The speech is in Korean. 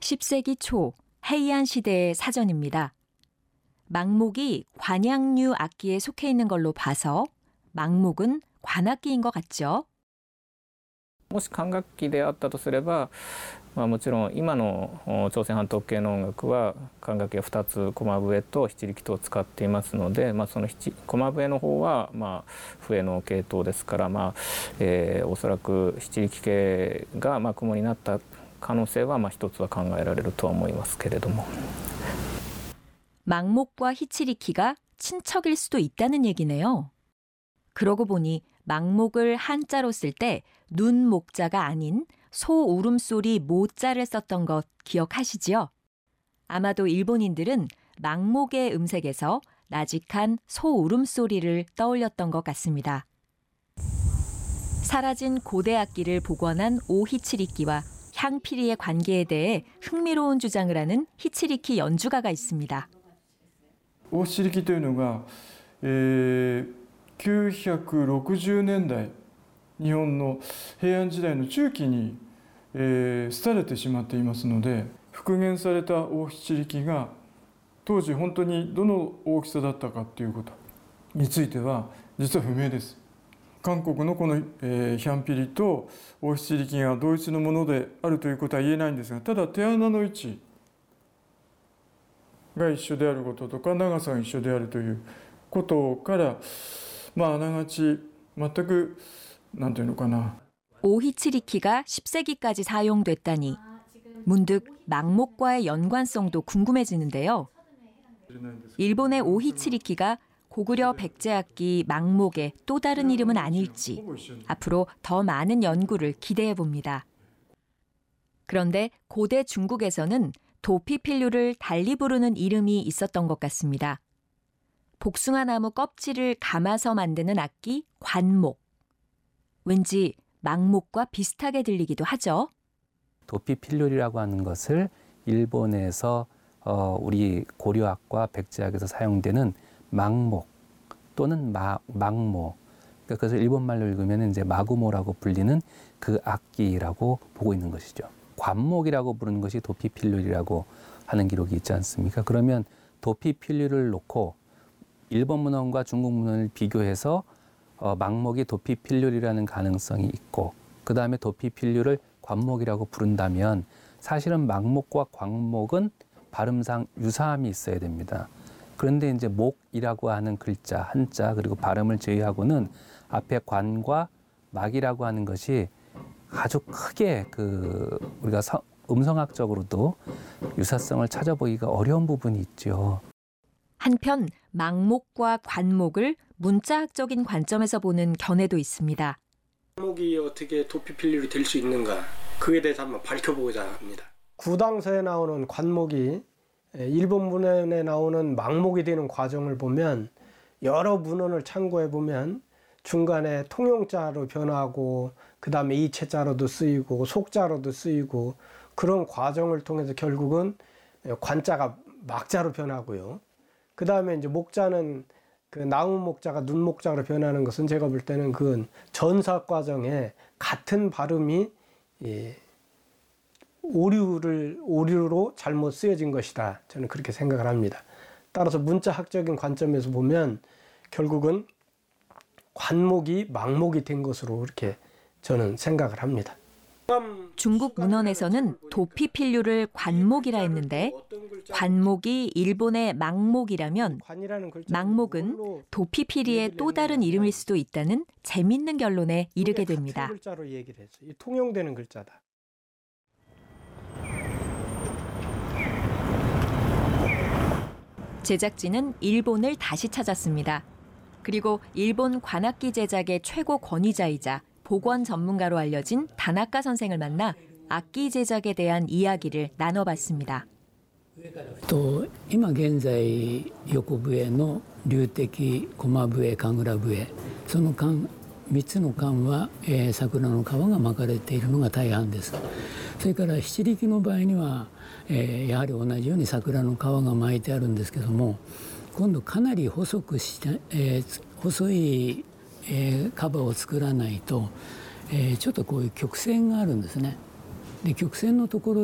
10세기 초 헤이안 시대의 사전입니다. 망목이 관양류 악기에 속해 있는 걸로 봐서 망목은 관악기인 것 같죠? もし管楽器であったとすれば、もちろん今の朝鮮半島系の音楽は管楽器が2つ駒笛と七力とを使っていますので、その駒笛の方は笛の系統ですから、おそらく七力系が雲になった可能性は一つは考えられるとは思いますけれども。 망목과 히치리키가 친척일 수도 있다는 얘기네요. 그러고 보니 망목을 한자로 쓸 때 눈 목자가 아닌 소 울음소리 모자를 썼던 것 기억하시지요? 아마도 일본인들은 망목의 음색에서 나직한 소 울음소리를 떠올렸던 것 같습니다. 사라진 고대 악기를 복원한 오히치리키와 향피리의 관계에 대해 흥미로운 주장을 하는 히치리키 연주가가 있습니다. オヒチリキというのが、960年代日本の平安時代の中期に、廃れてしまっていますので、復元されたオヒチリキが当時本当にどの大きさだったかということについては実は不明です。韓国のこの、ヒャンピリとオヒチリキが同一のものであるということは言えないんですが、ただ手穴の位置が一緒であることとか長さが一緒であるということから、あながち全くなんていうのかな。 오히치리키가 10세기까지 사용됐다니 문득 망목과의 연관성도 궁금해지는데요. 일본의 오히치리키가 고구려 백제악기 망목의 또 다른 이름은 아닐지 앞으로 더 많은 연구를 기대해 봅니다. 그런데 고대 중국에서는 도피필류를 달리 부르는 이름이 있었던 것 같습니다. 복숭아나무 껍질을 감아서 만드는 악기 관목. 왠지 망목과 비슷하게 들리기도 하죠. 도피필률이라고 하는 것을 일본에서 우리 고려악과 백제악에서 사용되는 망목 또는 망모, 그래서 일본말로 읽으면 이제 마구모라고 불리는 그 악기라고 보고 있는 것이죠. 관목이라고 부르는 것이 도피필률이라고 하는 기록이 있지 않습니까? 그러면 도피필률을 놓고 일본 문헌과 중국 문헌을 비교해서 망목이 도피필률이라는 가능성이 있고, 그 다음에 도피필률을 관목이라고 부른다면 사실은 망목과 관목은 발음상 유사함이 있어야 됩니다. 그런데 이제 목이라고 하는 글자 한자 그리고 발음을 제외하고는 앞에 관과 막이라고 하는 것이 아주 크게 우리가 음성학적으로도 유사성을 찾아보기가 어려운 부분이 있죠. 한편 망목과 관목을 문자학적인 관점에서 보는 견해도 있습니다. 관목이 어떻게 도피필률이 될 수 있는가, 그에 대해서 한번 밝혀보고자 합니다. 구당서에 나오는 관목이 일본 문헌에 나오는 망목이 되는 과정을 보면, 여러 문헌을 참고해 보면 중간에 통용자로 변하고 그 다음에 이체자로도 쓰이고 속자로도 쓰이고, 그런 과정을 통해서 결국은 관자가 막자로 변하고요. 그 다음에 이제 목자는 그 나무 목자가 눈 목자로 변하는 것은 제가 볼 때는 그 전사 과정에 같은 발음이 오류로 잘못 쓰여진 것이다, 저는 그렇게 생각을 합니다. 따라서 문자학적인 관점에서 보면 결국은 관목이 망목이 된 것으로 이렇게 저는 생각을 합니다. 중국 문헌에서는 도피필류를 관목이라 했는데 관목이 일본의 망목이라면 망목은 도피필이의 또 다른 이름일 수도 있다는 재밌는 결론에 이르게 됩니다. 글자로 얘기를 했어요. 통용되는 글자다. 제작진은 일본을 다시 찾았습니다. 그리고 일본 관악기 제작의 최고 권위자이자 복원 전문가로 알려진 다나카 선생을 만나 악기 제작에 대한 이야기를 나눠봤습니다. 今現在横笛の龍笛、駒笛、神楽笛、その3つの管は、桜の皮が巻かれているのが大半です。それから七力の場合には、やはり同じように桜の皮が巻いてあるんですけども、今度かなり細いカバーを作らないと、ちょっとこういう曲線があるんですね。で曲線のところ